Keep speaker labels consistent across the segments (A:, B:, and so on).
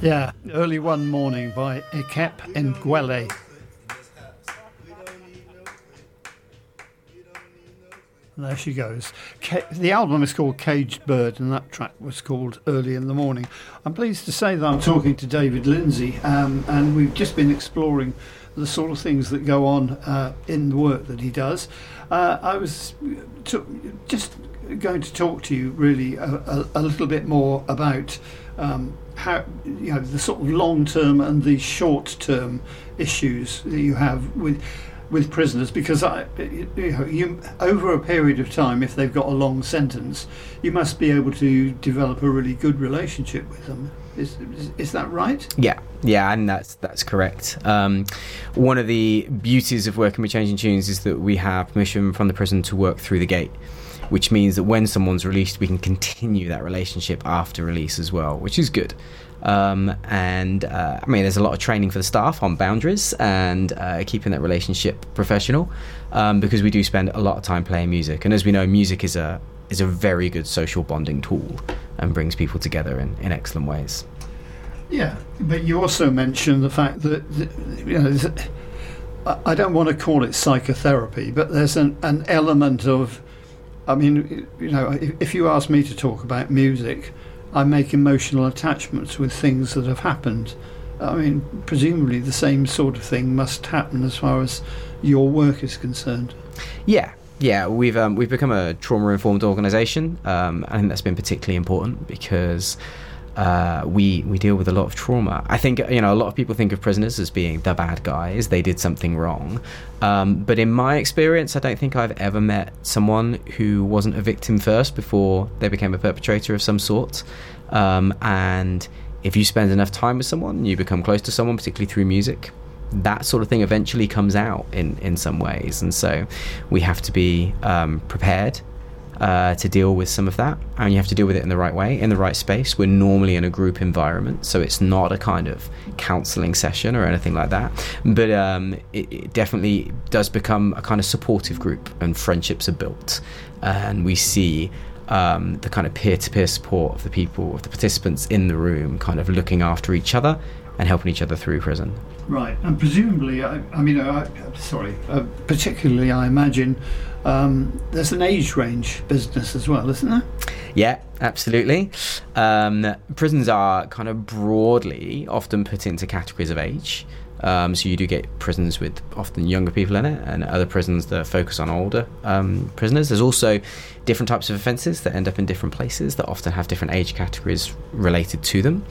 A: Yeah, Early One Morning by Ekep Ngwele. And there she goes. The album is called Caged Bird, and that track was called Early in the Morning. I'm pleased to say that I'm talking to David Lindsay, and we've just been exploring the sort of things that go on in the work that he does. I was just going to talk to you really a little bit more about how, you know, the sort of long-term and the short-term issues that you have with prisoners, because you over a period of time, if they've got a long sentence, you must be able to develop a really good relationship with them. Is that right?
B: Yeah, and that's correct. One of the beauties of working with Changing Tunes is that we have permission from the prison to work through the gate, which means that when someone's released, we can continue that relationship after release as well, which is good. I mean, there's a lot of training for the staff on boundaries and keeping that relationship professional, because we do spend a lot of time playing music. And as we know, music is a very good social bonding tool and brings people together in excellent ways.
A: Yeah, but you also mentioned the fact that, you know, I don't want to call it psychotherapy, but there's an element of, I mean, you know, if you ask me to talk about music, I make emotional attachments with things that have happened. I mean, presumably the same sort of thing must happen as far as your work is concerned. Yeah, we've become a trauma-informed organisation. I think that's been particularly important because we deal with a lot of trauma. I think, you know, a lot of people think of prisoners as being the bad guys. They did something wrong. But in my experience, I don't think I've ever met someone who wasn't a victim first before they became a perpetrator of some sort. And if you spend enough time with someone, you become close to someone, particularly through music, that sort of thing eventually comes out in some ways. And so we have to be prepared to deal with some of that, and you have to deal with it in the right way, in the right space. We're normally in a group environment, so it's not a kind of counselling session or anything like that, but it definitely does become a kind of supportive group, and friendships are built, and we see the kind of peer-to-peer support of the people, of the participants in the room, kind of looking after each other and helping each other through prison. Right, and presumably, particularly I imagine there's an age range business as well, isn't there?
B: Yeah, absolutely. Prisons are kind of broadly often put into categories of age. So you do get prisons with often younger people in it, and other prisons that focus on older prisoners. There's also different types of offences that end up in different places that often have different age categories related to them.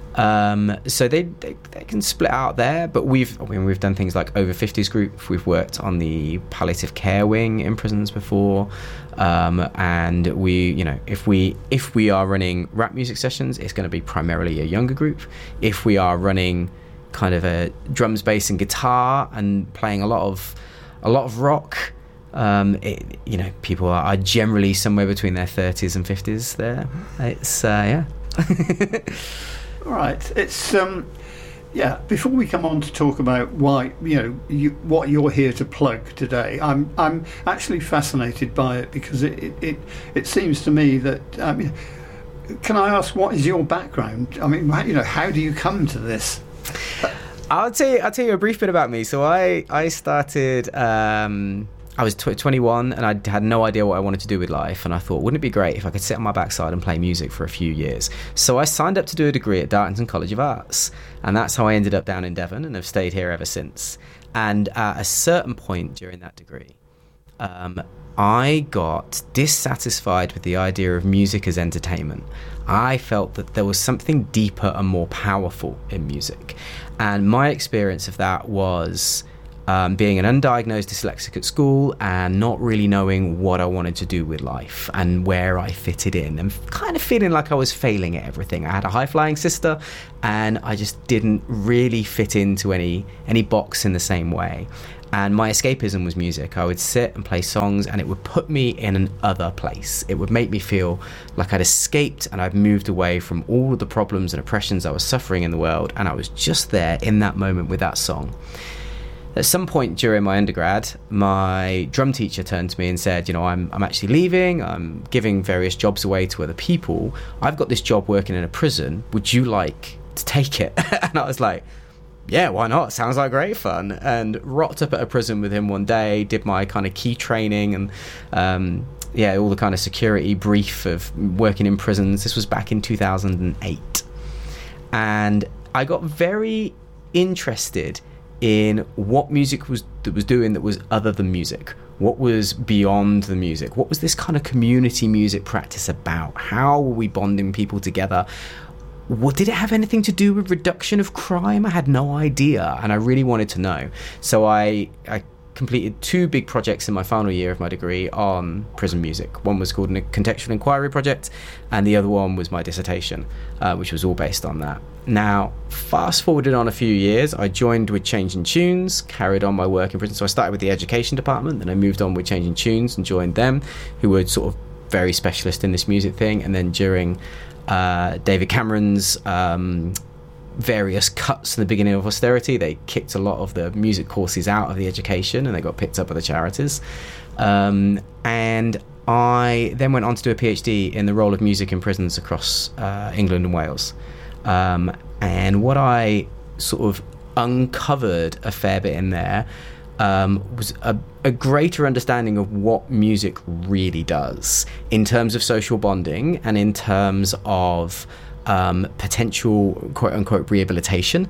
B: So they can split out there, but we've done things like over 50s group. We've worked on the palliative care wing in prisons before, and we, you know, if we are running rap music sessions, it's going to be primarily a younger group. If we are running kind of a drums, bass, and guitar and playing a lot of rock, you know, people are generally somewhere between their 30s and 50s. There, it's yeah.
A: All right, it's before we come on to talk about why, you know, what you're here to plug today, I'm actually fascinated by it, because it seems to me that, I mean, can I ask, what is your background? I mean, you know, how do you come to this?
B: I'll tell you a brief bit about me. So I started. I was 21 and I had no idea what I wanted to do with life, and I thought, wouldn't it be great if I could sit on my backside and play music for a few years? So I signed up to do a degree at Dartington College of Arts, and that's how I ended up down in Devon and have stayed here ever since. And at a certain point during that degree, I got dissatisfied with the idea of music as entertainment. I felt that there was something deeper and more powerful in music, and my experience of that was being an undiagnosed dyslexic at school and not really knowing what I wanted to do with life and where I fitted in, and kind of feeling like I was failing at everything. I had a high-flying sister and I just didn't really fit into any box in the same way. And my escapism was music. I would sit and play songs, and it would put me in an other place. It would make me feel like I'd escaped and I'd moved away from all of the problems and oppressions I was suffering in the world, and I was just there in that moment with that song. At some point during my undergrad, my drum teacher turned to me and said, you know, I'm actually leaving. I'm giving various jobs away to other people. I've got this job working in a prison. Would you like to take it. And I was like, yeah, why not? Sounds like great fun. And rocked up at a prison with him one day, did my kind of key training and all the kind of security brief of working in prisons. This was back in 2008. And I got very interested in what music was doing that was other than music. What was beyond the music? What was this kind of community music practice about? How were we bonding people together? What did it have anything to do with reduction of crime? I had no idea, and I really wanted to know. So I completed 2 big projects in my final year of my degree on prison music. One was called a contextual inquiry project, and the other one was my dissertation, which was all based on that. Now, fast forwarded on a few years, I joined with Changing Tunes, carried on my work in prison. So I started with the education department, then I moved on with Changing Tunes and joined them, who were sort of very specialist in this music thing. And then during David Cameron's various cuts in the beginning of austerity, they kicked a lot of the music courses out of the education and they got picked up by the charities. And I then went on to do a PhD in the role of music in prisons across England and Wales. And what I sort of uncovered a fair bit in there was a greater understanding of what music really does in terms of social bonding and in terms of potential quote-unquote rehabilitation.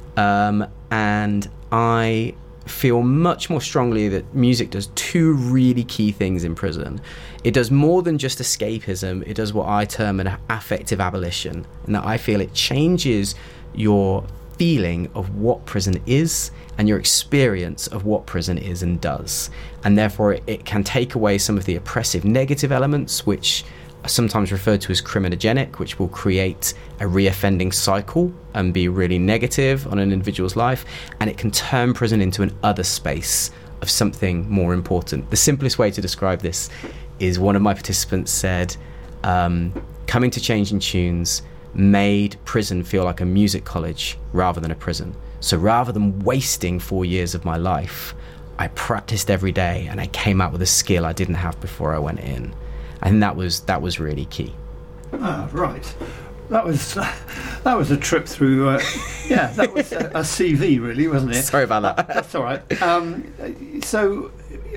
B: And I feel much more strongly that music does 2 really key things in prison. It does more than just escapism. It does what I term an affective abolition, and that I feel it changes your feeling of what prison is and your experience of what prison is and does. And therefore it can take away some of the oppressive negative elements, which are sometimes referred to as criminogenic, which will create a reoffending cycle and be really negative on an individual's life. And it can turn prison into an other space of something more important. The simplest way to describe this is one of my participants said, coming to Changing Tunes made prison feel like a music college rather than a prison. So rather than wasting 4 years of my life, I practiced every day and I came out with a skill I didn't have before I went in. And that was really key.
A: Ah, right. That was a trip through. That was a CV, really, wasn't it?
B: Sorry about that.
A: That's all right. So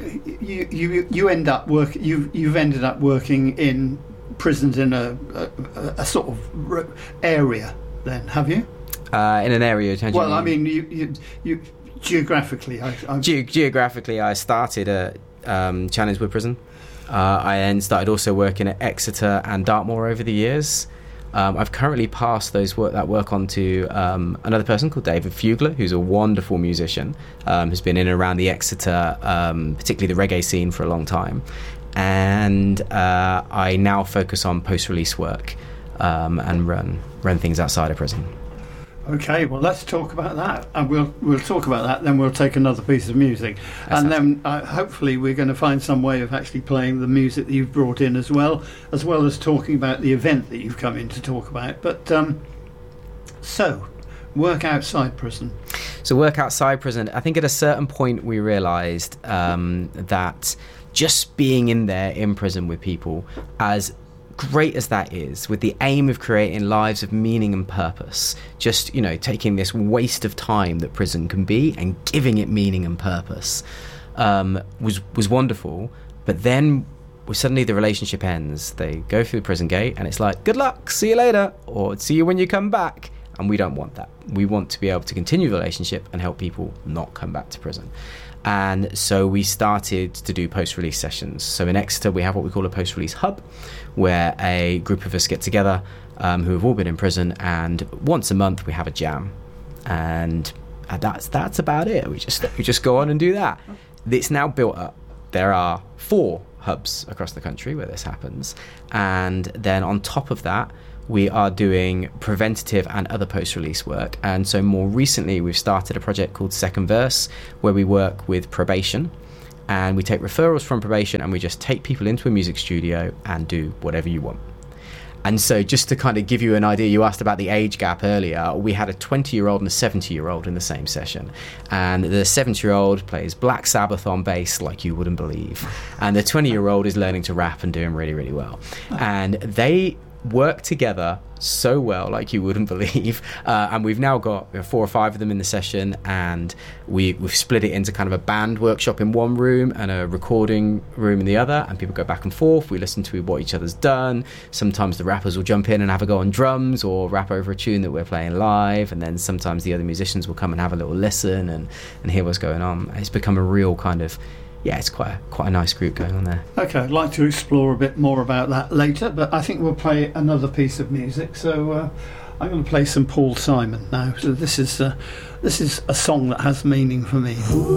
A: you end up you've ended up working in prisons in a sort of area, then, have you?
B: In an area.
A: Well, I mean, you geographically.
B: Geographically, I started at Challengewood Prison. I then started also working at Exeter and Dartmoor over the years. I've currently passed that work on to another person called David Fugler, who's a wonderful musician, who's been in and around the Exeter, particularly the reggae scene, for a long time. And I now focus on post-release work and run things outside of prison.
A: Okay, well, let's talk about that, and we'll talk about that. Then we'll take another piece of music, and then hopefully we're going to find some way of actually playing the music that you've brought in as well as talking about the event that you've come in to talk about. But so, work outside prison.
B: So work outside prison. I think at a certain point we realised that just being in there in prison with people, as great as that is, with the aim of creating lives of meaning and purpose, just, taking this waste of time that prison can be and giving it meaning and purpose, was wonderful. But then suddenly the relationship ends. They go through the prison gate and it's like, good luck, see you later, or see you when you come back. And we don't want that. We want to be able to continue the relationship and help people not come back to prison. And so we started to do post-release sessions. So in Exeter, we have what we call a post-release hub, where a group of us get together who have all been in prison, and once a month we have a jam. And that's about it. We just go on and do that. It's now built up. There are 4 hubs across the country where this happens. And then on top of that, we are doing preventative and other post-release work. And so more recently, we've started a project called Second Verse, where we work with probation. And we take referrals from probation and we just take people into a music studio and do whatever you want. And so just to kind of give you an idea, you asked about the age gap earlier. We had a 20-year-old and a 70-year-old in the same session. And the 70-year-old plays Black Sabbath on bass like you wouldn't believe. And the 20-year-old is learning to rap and doing really, really well. And they work together so well, like you wouldn't believe. And we've now got 4 or 5 of them in the session, and we've split it into kind of a band workshop in one room and a recording room in the other, and people go back and forth. We listen to what each other's done. Sometimes the rappers will jump in and have a go on drums or rap over a tune that we're playing live, and then sometimes the other musicians will come and have a little listen and hear what's going on. It's become a real kind of, it's quite a nice group going on there.
A: Okay, I'd like to explore a bit more about that later, but I think we'll play another piece of music. So I'm going to play some Paul Simon now. So this is a song that has meaning for me.